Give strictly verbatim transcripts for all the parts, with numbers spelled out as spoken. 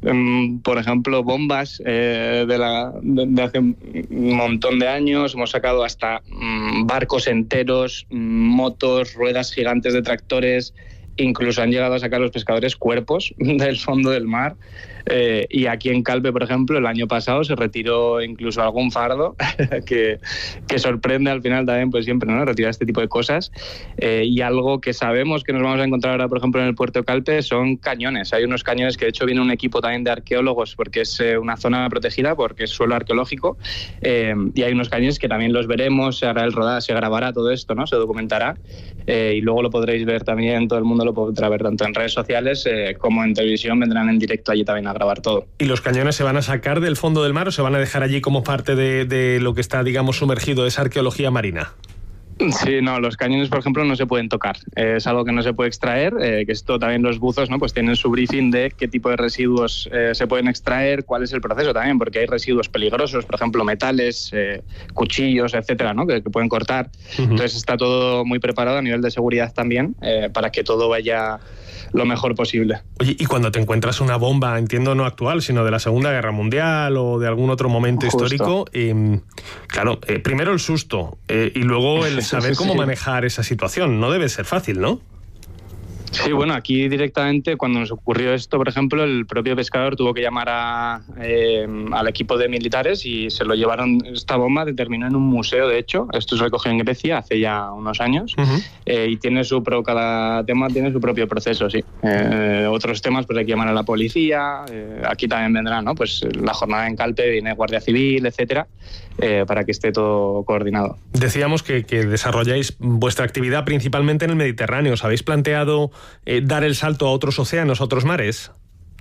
por ejemplo, bombas eh, de, la, de, de hace un montón de años. Hemos sacado hasta mmm, barcos enteros, motos, ruedas gigantes de tractores. Incluso han llegado a sacar los pescadores cuerpos del fondo del mar. Eh, y aquí en Calpe, por ejemplo, el año pasado se retiró incluso algún fardo que, que sorprende al final también, pues siempre, ¿no? Retirar este tipo de cosas. Eh, y algo que sabemos que nos vamos a encontrar ahora, por ejemplo, en el puerto de Calpe, son cañones. Hay unos cañones que de hecho viene un equipo también de arqueólogos porque es eh, una zona protegida, porque es suelo arqueológico. Eh, y hay unos cañones que también los veremos, se hará el rodaje, se grabará todo esto, ¿no? Se documentará. Eh, y luego lo podréis ver también, todo el mundo lo podrá ver tanto en redes sociales eh, como en televisión, vendrán en directo allí también a grabar todo. ¿Y los cañones se van a sacar del fondo del mar o se van a dejar allí como parte de, de lo que está, digamos, sumergido, esa arqueología marina? Sí, no, los cañones, por ejemplo, no se pueden tocar. Eh, es algo que no se puede extraer, eh, que esto también los buzos, ¿no? Pues tienen su briefing de qué tipo de residuos eh, se pueden extraer, cuál es el proceso también, porque hay residuos peligrosos, por ejemplo, metales, eh, cuchillos, etcétera, ¿no? Que, que pueden cortar. Uh-huh. Entonces está todo muy preparado a nivel de seguridad también, eh, para que todo vaya lo mejor posible. Oye, y cuando te encuentras una bomba, entiendo no actual, sino de la Segunda Guerra Mundial o de algún otro momento Justo. histórico, eh, claro, eh, primero el susto eh, y luego el saber cómo sí. manejar esa situación. No debe ser fácil, ¿no? Sí, bueno, aquí directamente cuando nos ocurrió esto, por ejemplo, el propio pescador tuvo que llamar a, eh, al equipo de militares y se lo llevaron. Esta bomba terminó en un museo, de hecho. Esto se recogió en Grecia hace ya unos años. Uh-huh. eh, y tiene su pro, cada tema tiene su propio proceso, sí. Eh, otros temas, pues hay que llamar a la policía. Eh, aquí también vendrá, ¿no? Pues la jornada en Calpe, viene Guardia Civil, etcétera, eh, para que esté todo coordinado. Decíamos que, que desarrolláis vuestra actividad principalmente en el Mediterráneo. ¿Os habéis planteado Eh, dar el salto a otros océanos, a otros mares?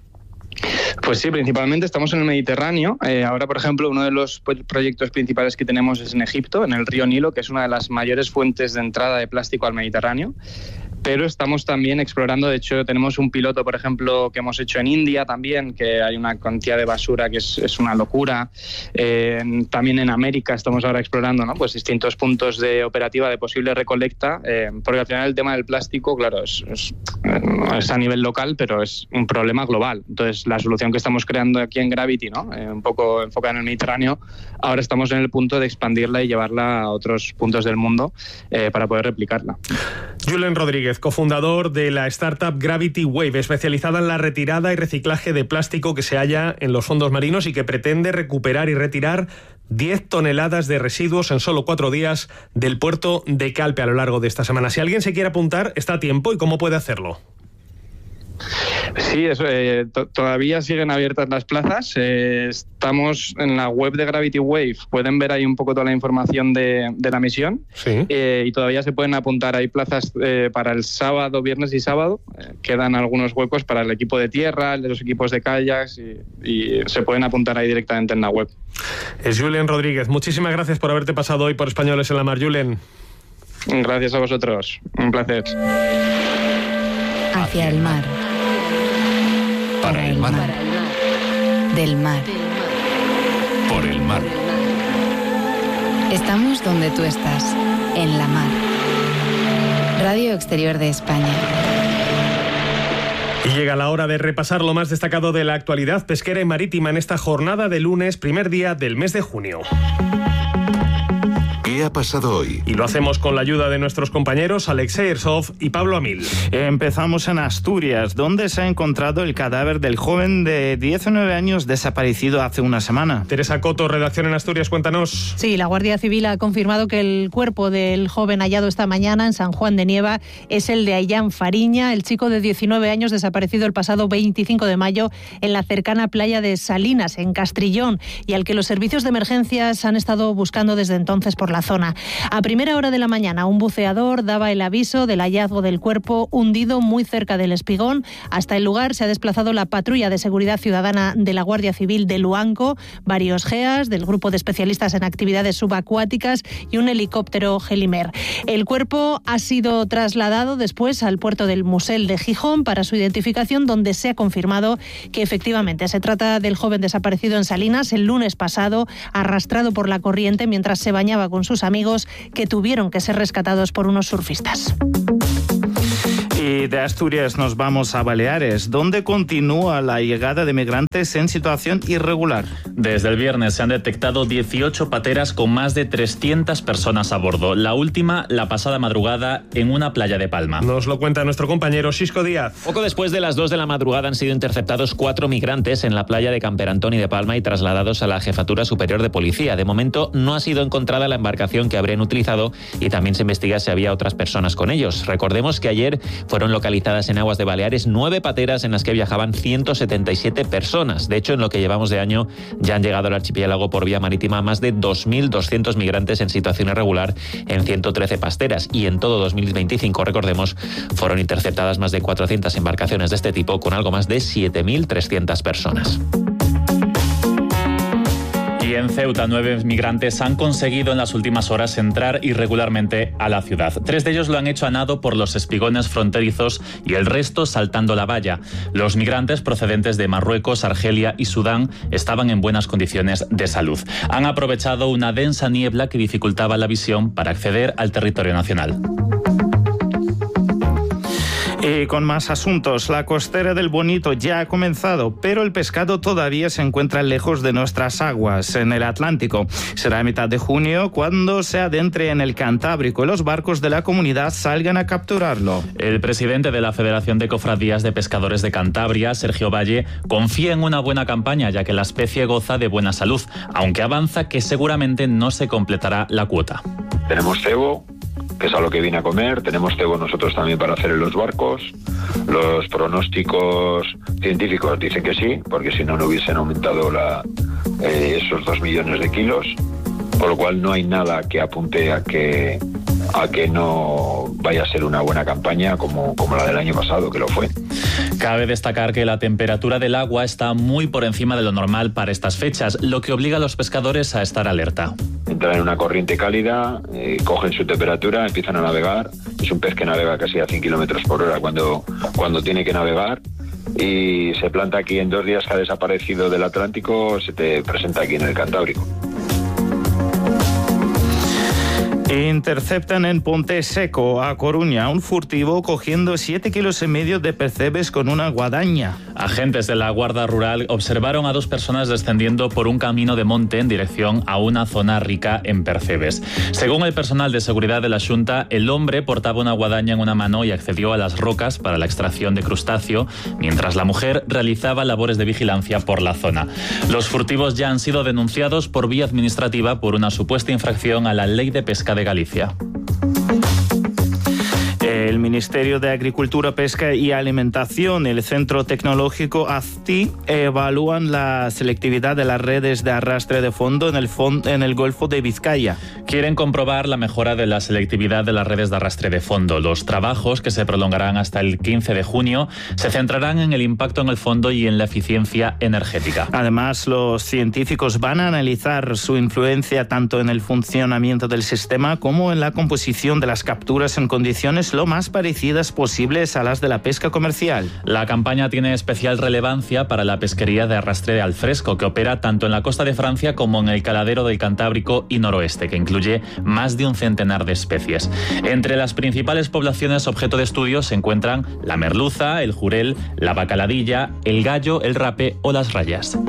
Pues sí, principalmente estamos en el Mediterráneo. Eh, ahora, por ejemplo, uno de los proyectos principales que tenemos es en Egipto, en el río Nilo, que es una de las mayores fuentes de entrada de plástico al Mediterráneo. Pero estamos también explorando, de hecho tenemos un piloto, por ejemplo, que hemos hecho en India también, que hay una cantidad de basura que es, es una locura. Eh, también en América estamos ahora explorando, ¿no? Pues distintos puntos de operativa de posible recolecta, eh, porque al final el tema del plástico, claro, es, es, es a nivel local, pero es un problema global. Entonces la solución que estamos creando aquí en Gravity, ¿no? Eh, un poco enfocada en el Mediterráneo, ahora estamos en el punto de expandirla y llevarla a otros puntos del mundo eh, para poder replicarla. Julen Rodríguez, cofundador de la startup Gravity Wave, especializada en la retirada y reciclaje de plástico que se halla en los fondos marinos y que pretende recuperar y retirar diez toneladas de residuos en solo cuatro días del puerto de Calpe a lo largo de esta semana. Si alguien se quiere apuntar, está a tiempo. ¿Y cómo puede hacerlo? Sí, eso, eh, to- todavía siguen abiertas las plazas. Eh, estamos en la web de Gravity Wave. Pueden ver ahí un poco toda la información de, de la misión. Sí. Eh, y todavía se pueden apuntar. Hay plazas eh, para el sábado, viernes y sábado. Eh, quedan algunos huecos para el equipo de tierra, el de los equipos de kayaks y, y se pueden apuntar ahí directamente en la web. Es Julen Rodríguez. Muchísimas gracias por haberte pasado hoy por Españoles en la Mar, Julen. Gracias a vosotros. Un placer. Hacia el mar. Para el mar. Del mar. Por el mar. Estamos donde tú estás, en la mar. Radio Exterior de España. Y llega la hora de repasar lo más destacado de la actualidad pesquera y marítima en esta jornada de lunes, primer día del mes de junio. ¿Qué ha pasado hoy? Y lo hacemos con la ayuda de nuestros compañeros Alexei Ersov y Pablo Amil. Empezamos en Asturias, donde se ha encontrado el cadáver del joven de diecinueve años desaparecido hace una semana. Teresa Coto, redacción en Asturias, cuéntanos. Sí, la Guardia Civil ha confirmado que el cuerpo del joven hallado esta mañana en San Juan de Nieva es el de Ayán Fariña, el chico de diecinueve años desaparecido el pasado veinticinco de mayo en la cercana playa de Salinas, en Castrillón, y al que los servicios de emergencias han estado buscando desde entonces por la zona. A primera hora de la mañana, un buceador daba el aviso del hallazgo del cuerpo hundido muy cerca del Espigón. Hasta el lugar se ha desplazado la patrulla de seguridad ciudadana de la Guardia Civil de Luanco, varios G E A S del Grupo de Especialistas en Actividades Subacuáticas y un helicóptero Gelimer. El cuerpo ha sido trasladado después al puerto del Musel de Gijón para su identificación, donde se ha confirmado que efectivamente se trata del joven desaparecido en Salinas el lunes pasado, arrastrado por la corriente mientras se bañaba con sus amigos, que tuvieron que ser rescatados por unos surfistas. Y Y de Asturias nos vamos a Baleares, donde continúa la llegada de migrantes en situación irregular. Desde el viernes se han detectado dieciocho pateras con más de trescientas personas a bordo. La última, la pasada madrugada, en una playa de Palma. Nos lo cuenta nuestro compañero Xisco Díaz. Poco después de las dos de la madrugada han sido interceptados cuatro migrantes en la playa de Camperantoni de Palma y trasladados a la Jefatura Superior de Policía. De momento no ha sido encontrada la embarcación que habrían utilizado y también se investiga si había otras personas con ellos. Recordemos que ayer fueron localizadas en aguas de Baleares nueve pateras en las que viajaban ciento setenta y siete personas. De hecho, en lo que llevamos de año ya han llegado al archipiélago por vía marítima más de dos mil doscientos migrantes en situación irregular en ciento trece pasteras y en todo dos mil veinticinco, recordemos, fueron interceptadas más de cuatrocientas embarcaciones de este tipo con algo más de siete mil trescientas personas. Y en Ceuta, nueve migrantes han conseguido en las últimas horas entrar irregularmente a la ciudad. Tres de ellos lo han hecho a nado por los espigones fronterizos y el resto saltando la valla. Los migrantes procedentes de Marruecos, Argelia y Sudán estaban en buenas condiciones de salud. Han aprovechado una densa niebla que dificultaba la visión para acceder al territorio nacional. Y con más asuntos, la costera del Bonito ya ha comenzado, pero el pescado todavía se encuentra lejos de nuestras aguas, en el Atlántico. Será a mitad de junio cuando se adentre en el Cantábrico y los barcos de la comunidad salgan a capturarlo. El presidente de la Federación de Cofradías de Pescadores de Cantabria, Sergio Valle, confía en una buena campaña, ya que la especie goza de buena salud, aunque avanza que seguramente no se completará la cuota. Tenemos cebo, que es a lo que viene a comer, tenemos cebo nosotros también para hacer en los barcos. Los pronósticos científicos dicen que sí, porque si no, no hubiesen aumentado la, eh, esos dos millones de kilos, por lo cual no hay nada que apunte a que, a que no vaya a ser una buena campaña como, como la del año pasado, que lo fue. Cabe destacar que la temperatura del agua está muy por encima de lo normal para estas fechas, lo que obliga a los pescadores a estar alerta. Entran en una corriente cálida, eh, cogen su temperatura, empiezan a navegar. Es un pez que navega casi a cien kilómetros por hora cuando, cuando tiene que navegar. Y se planta aquí en dos días que ha desaparecido del Atlántico, se te presenta aquí en el Cantábrico. Interceptan en Ponte Seco, a Coruña, un furtivo cogiendo siete kilos y medio de percebes con una guadaña. Agentes de la Guardia Rural observaron a dos personas descendiendo por un camino de monte en dirección a una zona rica en percebes. Según el personal de seguridad de la Xunta, el hombre portaba una guadaña en una mano y accedió a las rocas para la extracción de crustáceo, mientras la mujer realizaba labores de vigilancia por la zona. Los furtivos ya han sido denunciados por vía administrativa por una supuesta infracción a la Ley de Pesca de Galicia. El Ministerio de Agricultura, Pesca y Alimentación y el Centro Tecnológico AZTI evalúan la selectividad de las redes de arrastre de fondo en el, fond- en el Golfo de Vizcaya. Quieren comprobar la mejora de la selectividad de las redes de arrastre de fondo. Los trabajos, que se prolongarán hasta el quince de junio, se centrarán en el impacto en el fondo y en la eficiencia energética. Además, los científicos van a analizar su influencia tanto en el funcionamiento del sistema como en la composición de las capturas en condiciones lo más parecidas posibles a las de la pesca comercial. La campaña tiene especial relevancia para la pesquería de arrastre al fresco, que opera tanto en la costa de Francia como en el caladero del Cantábrico y noroeste, que incluye más de un centenar de especies. Entre las principales poblaciones objeto de estudio se encuentran la merluza, el jurel, la bacaladilla, el gallo, el rape o las rayas.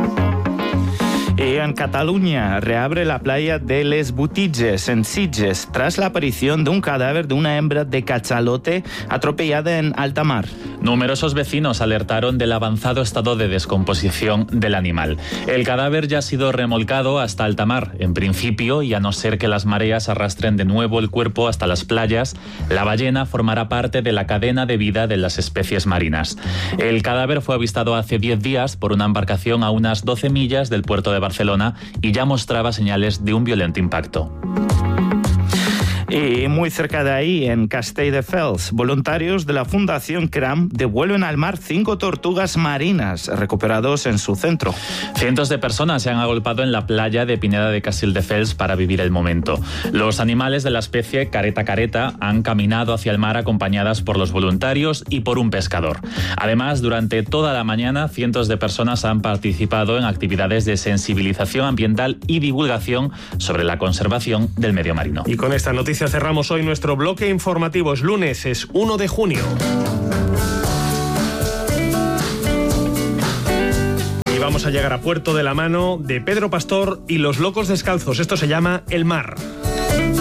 Y en Cataluña reabre la playa de Les Botigues en Sitges tras la aparición de un cadáver de una hembra de cachalote atropellada en alta mar. Numerosos vecinos alertaron del avanzado estado de descomposición del animal. El cadáver ya ha sido remolcado hasta alta mar. En principio, y a no ser que las mareas arrastren de nuevo el cuerpo hasta las playas, la ballena formará parte de la cadena de vida de las especies marinas. El cadáver fue avistado hace diez días por una embarcación a unas doce millas del puerto de Barcelona y ya mostraba señales de un violento impacto. Y muy cerca de ahí, en Castelldefels, voluntarios de la Fundación CRAM devuelven al mar cinco tortugas marinas recuperados en su centro. Cientos de personas se han agolpado en la playa de Pineda de Castelldefels para vivir el momento. Los animales de la especie careta careta han caminado hacia el mar acompañadas por los voluntarios y por un pescador. Además, durante toda la mañana, cientos de personas han participado en actividades de sensibilización ambiental y divulgación sobre la conservación del medio marino. Y con esta noticia noticia cerramos hoy nuestro bloque informativo. Es lunes, es uno de junio. Y vamos a llegar a puerto de la mano de Pedro Pastor y los locos descalzos. Esto se llama El Mar.